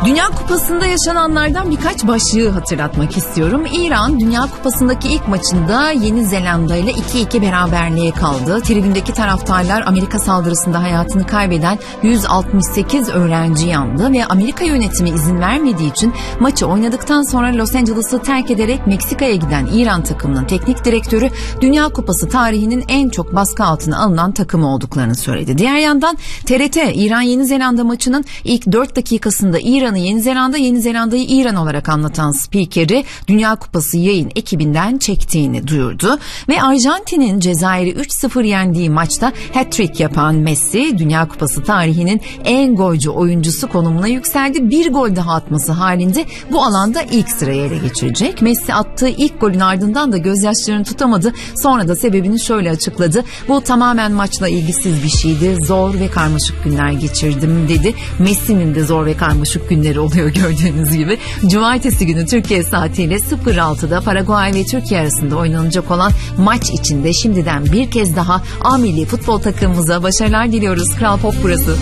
Dünya Kupası'nda yaşananlardan birkaç başlığı hatırlatmak istiyorum. İran Dünya Kupası'ndaki ilk maçında Yeni Zelanda ile 2-2 beraberliğe kaldı. Tribündeki taraftarlar Amerika saldırısında hayatını kaybeden 168 öğrenci yandı ve Amerika yönetimi izin vermediği için maçı oynadıktan sonra Los Angeles'ı terk ederek Meksika'ya giden İran takımının teknik direktörü Dünya Kupası tarihinin en çok baskı altına alınan takımı olduklarını söyledi. Diğer yandan TRT İran-Yeni Zelanda maçının ilk 4 dakikasında İran'ı Yeni Zelanda, Yeni Zelanda'yı İran olarak anlatan spikeri Dünya Kupası yayın ekibinden çektiğini duyurdu. Ve Arjantin'in Cezayir'i 3-0 yendiği maçta hat-trick yapan Messi, Dünya Kupası tarihinin en golcü oyuncusu konumuna yükseldi. Bir gol daha atması halinde bu alanda ilk sıraya ele geçirecek. Messi attığı ilk golün ardından da gözyaşlarını tutamadı. Sonra da sebebini şöyle açıkladı. Bu tamamen maçla ilgisiz bir şeydi. Zor ve karmaşık günler geçirdim dedi. Messi'nin de zor ve karmaşık günleri oluyor gördüğünüz gibi. Cumartesi günü Türkiye saatiyle 06'da Paraguay ve Türkiye arasında oynanacak olan maç içinde şimdiden bir kez daha A milli futbol takımımıza başarılar diliyoruz. Kral Pop burası.